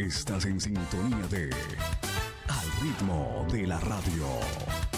Estás en sintonía de Al ritmo de la radio.